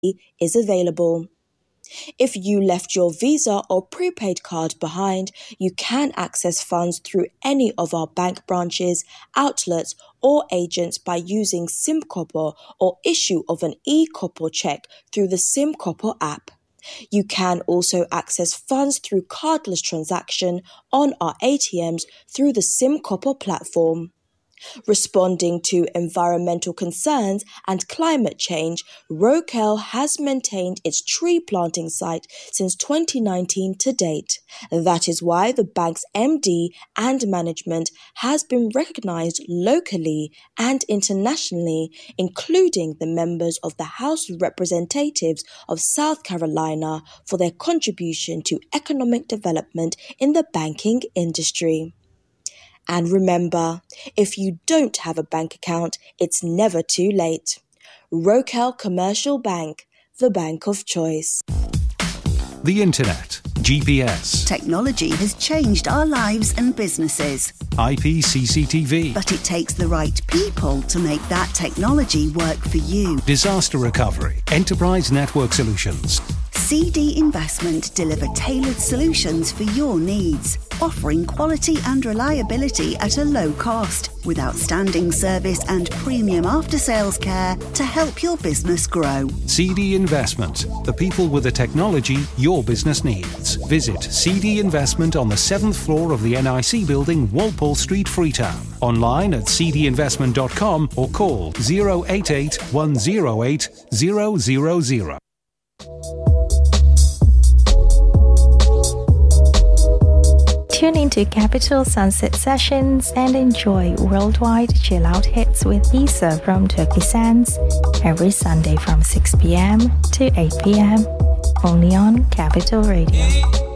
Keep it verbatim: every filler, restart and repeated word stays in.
is available. If you left your Visa or prepaid card behind, you can access funds through any of our bank branches, outlets, or agents by using SimCopper or issue of an e-Copper check through the SimCopper app. You can also access funds through cardless transaction on our A T Ms through the SimCopper platform. Responding to environmental concerns and climate change, Rokel has maintained its tree planting site since twenty nineteen to date. That is why the bank's M D and management has been recognised locally and internationally, including the members of the House of Representatives of South Carolina for their contribution to economic development in the banking industry. And remember, if you don't have a bank account, it's never too late. Rokel Commercial Bank, the bank of choice. The Internet, G P S. Technology has changed our lives and businesses. I P C C T V. But it takes the right people to make that technology work for you. Disaster recovery, enterprise network solutions. C D Investment deliver tailored solutions for your needs, offering quality and reliability at a low cost, with outstanding service and premium after-sales care to help your business grow. C D Investment, the people with the technology your business needs. Visit C D Investment on the seventh floor of the N I C building, Walpole Street, Freetown. Online at c d investment dot com or call zero eight eight, one zero eight, zero zero zero. Tune into Capital Sunset Sessions and enjoy worldwide chill-out hits with Isa from Turkey Sands every Sunday from six p.m. to eight p.m. only on Capital Radio.